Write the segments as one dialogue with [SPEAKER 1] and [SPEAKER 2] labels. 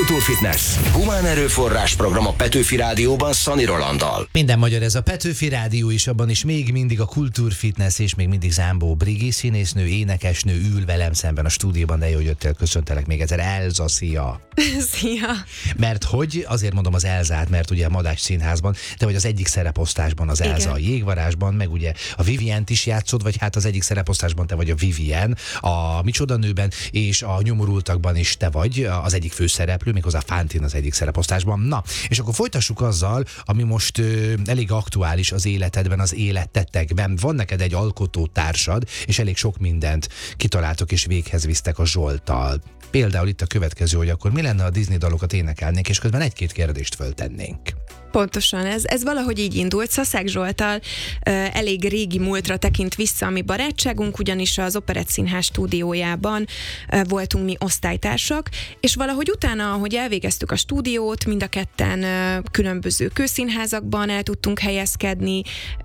[SPEAKER 1] Kultúrfitness. Humán erőforrás program a Petőfi Rádióban Szani Rolanddal.
[SPEAKER 2] Minden magyar, ez a Petőfi Rádió is, abban is még mindig a Kultúrfitness, és még mindig Zámbó Brigi, színésznő, énekesnő ül velem szemben a stúdióban, de jó, hogy jöttél, köszöntelek még egyszer. Elza, szia!
[SPEAKER 3] Szia!
[SPEAKER 2] Mert hogy, azért mondom az Elzát, mert ugye a Madách Színházban, te vagy az egyik szereposztásban az Elza, a Jégvarázsban, meg ugye a Vivient is játszod, vagy hát az egyik szereposztásban te vagy a Vivien, a Micsoda nőben, és a Nyomorultakban is te vagy az egyik főszereplő, méghozzá Fántin az egyik szereposztásban. Na, és akkor folytassuk azzal, ami most elég aktuális az életedben, az életetekben. Van neked egy alkotótársad, és elég sok mindent kitaláltok és véghez visztek a Zsolttal. Például itt a következő, hogy akkor mi lenne, a Disney dalokat énekelnénk, és közben egy-két kérdést föltennénk.
[SPEAKER 3] Pontosan, ez valahogy így indult. Szaszák Zsolttal elég régi múltra tekint vissza a mi barátságunk, ugyanis az Operett Színház stúdiójában voltunk mi osztálytársak, és valahogy utána, ahogy elvégeztük a stúdiót, mind a ketten különböző kőszínházakban el tudtunk helyezkedni,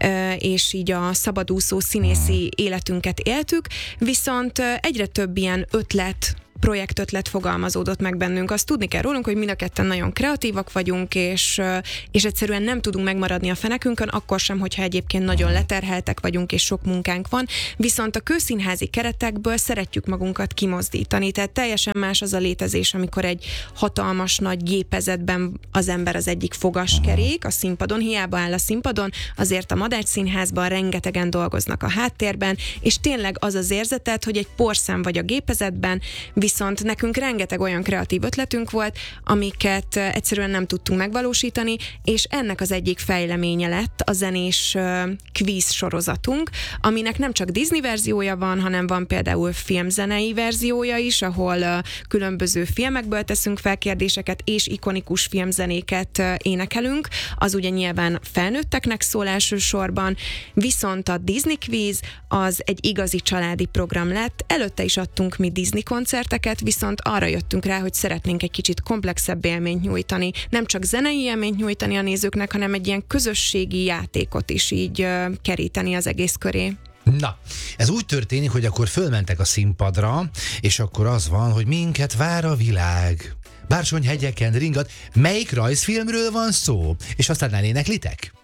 [SPEAKER 3] és így a szabadúszó színészi életünket éltük, viszont egyre több ilyen projektötlet fogalmazódott meg bennünk. Azt tudni kell rólunk, hogy mind a ketten nagyon kreatívak vagyunk, és egyszerűen nem tudunk megmaradni a fenekünkön, akkor sem, hogyha egyébként nagyon leterheltek vagyunk, és sok munkánk van, viszont a kőszínházi keretekből szeretjük magunkat kimozdítani, tehát teljesen más az a létezés, amikor egy hatalmas nagy gépezetben az ember az egyik fogaskerék a színpadon, hiába áll a színpadon, azért a Madách Színházban rengetegen dolgoznak a háttérben, és tényleg az az érzeted, hogy egy porszám vagy a gépezetben, viszont nekünk rengeteg olyan kreatív ötletünk volt, amiket egyszerűen nem tudtunk megvalósítani, és ennek az egyik fejleménye lett a zenés kvíz sorozatunk, aminek nem csak Disney verziója van, hanem van például filmzenei verziója is, ahol különböző filmekből teszünk fel kérdéseket, és ikonikus filmzenéket énekelünk. Az ugye nyilván felnőtteknek szól elsősorban, viszont a Disney kvíz az egy igazi családi program lett. Előtte is adtunk mi Disney koncerteket, viszont arra jöttünk rá, hogy szeretnénk egy kicsit komplexebb élményt nyújtani. Nem csak zenei élményt nyújtani a nézőknek, hanem egy ilyen közösségi játékot is így keríteni az egész köré.
[SPEAKER 2] Na, ez úgy történik, hogy akkor fölmentek a színpadra, és akkor az van, hogy minket vár a világ. Bársonyhegyeken ringat. Melyik rajzfilmről van szó? És aztán eléneklitek?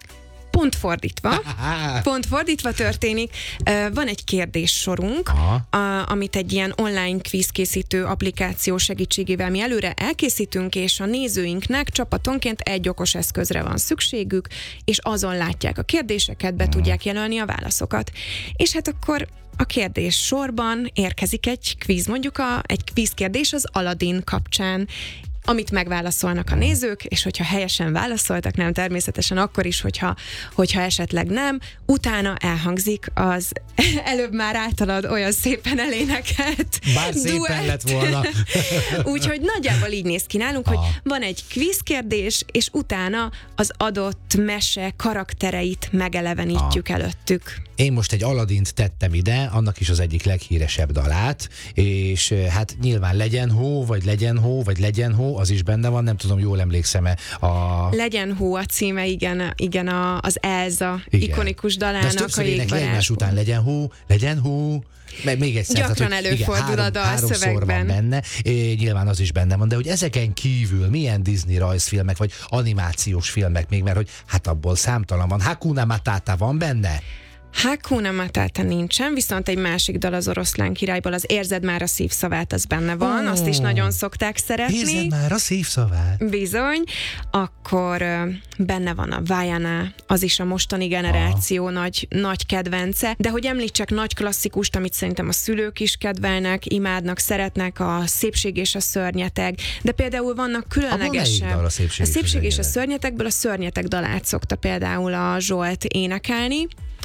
[SPEAKER 3] Pont fordítva történik. Van egy kérdéssorunk, amit egy ilyen online kvízkészítő applikáció segítségével mi előre elkészítünk, és a nézőinknek csapatonként egy okos eszközre van szükségük, és azon látják a kérdéseket, be tudják jelölni a válaszokat. És hát akkor a kérdés sorban érkezik egy kvíz, egy kvízkérdés az Aladdin kapcsán, amit megválaszolnak a nézők, és hogyha helyesen válaszoltak, nem természetesen akkor is, hogyha esetleg nem, utána elhangzik az előbb már általad olyan szépen elénekelt
[SPEAKER 2] bár szépen lett volna.
[SPEAKER 3] Úgyhogy nagyjából így néz ki nálunk, hogy van egy kvízkérdés, és utána az adott mese karaktereit megelevenítjük előttük.
[SPEAKER 2] Én most egy Aladdint tettem ide, annak is az egyik leghíresebb dalát, és hát nyilván Legyen hó, vagy Legyen hó, az is benne van, nem tudom, jól emlékszem-e
[SPEAKER 3] Legyen hó a címe, igen, az Elza ikonikus dalának.
[SPEAKER 2] De többször énekli egymás után Legyen hó, meg még egyszer.
[SPEAKER 3] Gyakran előfordul a dalszövegben.
[SPEAKER 2] Van benne, nyilván az is benne van, de hogy ezeken kívül milyen Disney rajzfilmek, vagy animációs filmek még, mert hogy hát abból számtalan van. Hakuna Matata van benne?
[SPEAKER 3] Hakuna Matata nincsen, viszont egy másik dal az Oroszlán királyból, az Érzed már a szívszavát, az benne van, azt is nagyon szokták szeretni.
[SPEAKER 2] Érzed már a szívszavát.
[SPEAKER 3] Bizony. Akkor benne van a Vaiana, az is a mostani generáció nagy kedvence, de hogy említsek nagy klasszikust, amit szerintem a szülők is kedvelnek, imádnak, szeretnek, a Szépség és a szörnyeteg, de például vannak különlegesebb.
[SPEAKER 2] A Szépség
[SPEAKER 3] és a szörnyetegből a Szörnyeteg dalát szokta például a Zsolt énekelni.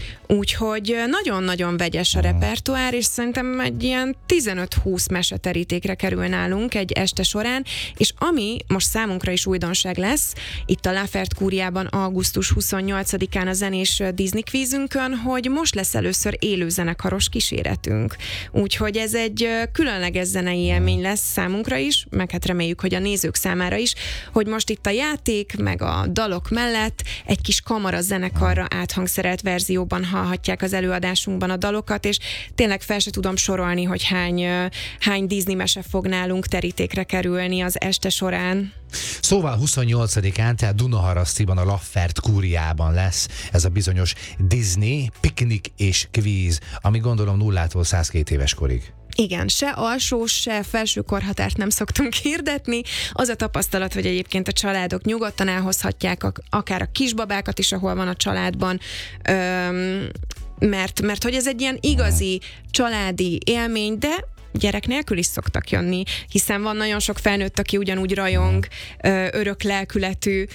[SPEAKER 3] Úgyhogy nagyon-nagyon vegyes a repertoár, és szerintem egy ilyen 15-20 meseterítékre kerül nálunk egy este során, és ami most számunkra is újdonság lesz, itt a Lafert Kúriában augusztus 28-án a zenés Disney kvízünkön, hogy most lesz először élő zenekaros kíséretünk. Úgyhogy ez egy különleges zenei élmény lesz számunkra is, meg hát reméljük, hogy a nézők számára is, hogy most itt a játék, meg a dalok mellett egy kis kamara zenekarra áthangszerelt verzióban jobban hallhatják az előadásunkban a dalokat, és tényleg fel se tudom sorolni, hogy hány Disney mese fog nálunk terítékre kerülni az este során.
[SPEAKER 2] Szóval 28-án, tehát Dunaharasztiban, a Laffert Kúriában lesz ez a bizonyos Disney piknik és kvíz, ami gondolom 0-tól 102 éves korig.
[SPEAKER 3] Igen, se alsó, se felső korhatárt nem szoktunk hirdetni. Az a tapasztalat, hogy egyébként a családok nyugodtan elhozhatják akár a kisbabákat is, ahol van a családban, mert hogy ez egy ilyen igazi családi élmény, de gyerek nélkül is szoktak jönni, hiszen van nagyon sok felnőtt, aki ugyanúgy rajong, örök lelkületű,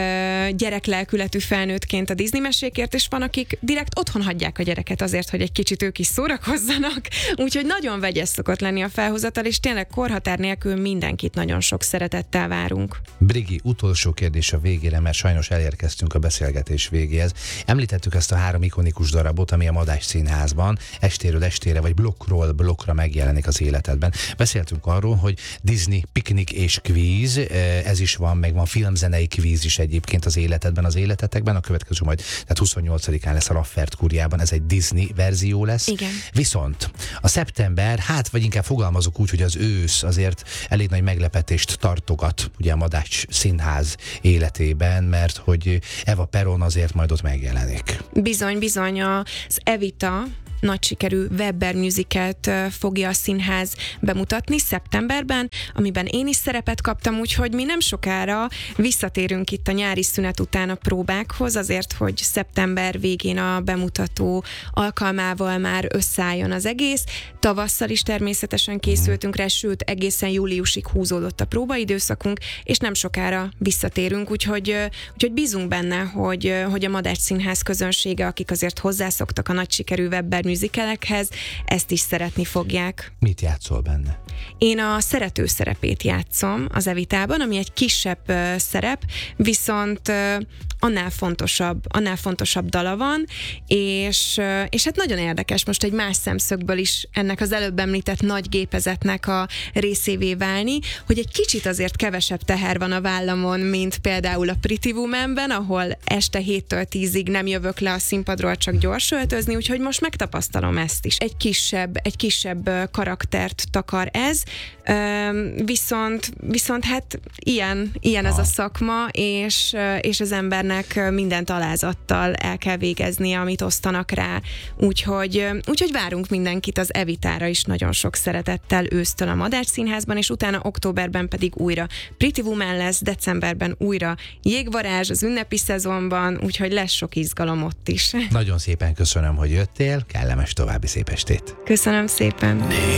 [SPEAKER 3] gyerek lelkületű felnőttként a Disney mesékért, és van, akik direkt otthon hagyják a gyereket azért, hogy egy kicsit ők is szórakozzanak, úgyhogy nagyon vegyes szokott lenni a felhozatal, és tényleg korhatár nélkül mindenkit nagyon sok szeretettel várunk.
[SPEAKER 2] Brigi, utolsó kérdés a végére, mert sajnos elérkeztünk a beszélgetés végéhez. Említettük ezt a 3 ikonikus darabot, ami a Madách Színházban estéről estére, vagy blokkról blokkra megjelenik az életedben. Beszéltünk arról, hogy Disney piknik és kvíz, ez is van, meg van filmzenei kvíz is egyébként az életedben, az életetekben, a következő majd, tehát 28-án lesz a Laffert Kúriában, ez egy Disney verzió lesz.
[SPEAKER 3] Igen.
[SPEAKER 2] Viszont a szeptember, vagy inkább fogalmazok úgy, hogy az ősz azért elég nagy meglepetést tartogat ugye a Madách Színház életében, mert hogy Eva Peron azért majd ott megjelenik.
[SPEAKER 3] Bizony, az Evita nagy sikerű Webber musicalt fogja a színház bemutatni szeptemberben, amiben én is szerepet kaptam, úgyhogy mi nem sokára visszatérünk itt a nyári szünet után a próbákhoz, azért, hogy szeptember végén a bemutató alkalmával már összeálljon az egész. Tavasszal is természetesen készültünk rá, sőt egészen júliusig húzódott a próbaidőszakunk, és nem sokára visszatérünk, úgyhogy bízunk benne, hogy a Madách Színház közönsége, akik azért hozzászoktak a nagy sikerű Webber musicalekhez, ezt is szeretni fogják.
[SPEAKER 2] Mit játszol benne?
[SPEAKER 3] Én a szerető szerepét játszom az Evitában, ami egy kisebb szerep, viszont annál fontosabb dala van, és hát nagyon érdekes most egy más szemszögből is ennek az előbb említett nagy gépezetnek a részévé válni, hogy egy kicsit azért kevesebb teher van a vállamon, mint például a Pretty Womanben, ahol este 7-től 10-ig nem jövök le a színpadról csak gyors öltözni, úgyhogy most megtapasztalom ezt is. Egy kisebb karaktert takar ez, viszont hát ilyen ez a szakma, és az embernek mindent alázattal el kell végeznie, amit osztanak rá. Úgyhogy várunk mindenkit az Evitára is nagyon sok szeretettel ősztől a Madách Színházban, és utána októberben pedig újra Pretty Woman lesz, decemberben újra Jégvarázs az ünnepi szezonban, úgyhogy lesz sok izgalom ott is.
[SPEAKER 2] Nagyon szépen köszönöm, hogy jöttél, kellemes további szép estét.
[SPEAKER 3] Köszönöm szépen.